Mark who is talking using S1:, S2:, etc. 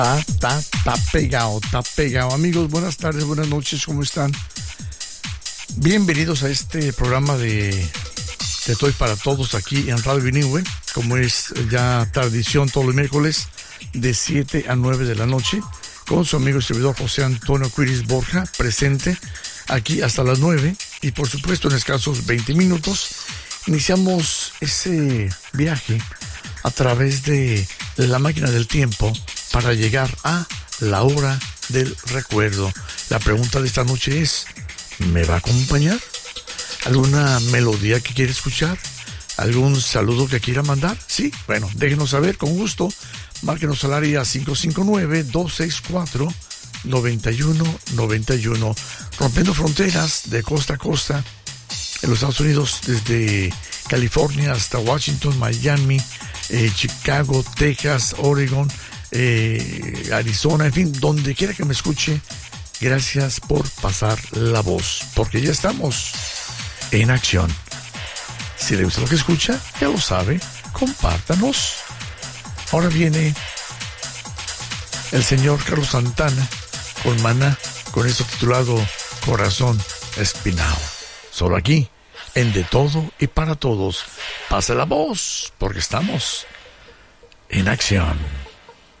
S1: Está pegado, está pegado. Amigos, buenas tardes, buenas noches, ¿cómo están? Bienvenidos a este programa de Estoy para Todos aquí en Radio Bilingüe, como es ya tradición todos los miércoles de 7 a 9 de la noche, con su amigo y servidor José Antonio Quiris Borja, presente aquí hasta las 9, y por supuesto en escasos 20 minutos iniciamos ese viaje a través de la máquina del tiempo para llegar a la hora del recuerdo. La pregunta de esta noche es, ¿me va a acompañar? ¿Alguna melodía que quiera escuchar? ¿Algún saludo que quiera mandar? Sí, bueno, déjenos saber con gusto. Márquenos al área 559-264-9191. Rompiendo fronteras de costa a costa en los Estados Unidos, desde California hasta Washington, Miami, Chicago, Texas, Oregon, Arizona, en fin, donde quiera que me escuche. Gracias por pasar la voz, porque ya estamos en acción. Si le gusta lo que escucha, ya lo sabe, compártanos. Ahora viene el señor Carlos Santana con Maná, con esto titulado Corazón Espinado. Solo aquí, en De Todo y Para Todos. Pase la voz, porque estamos en acción.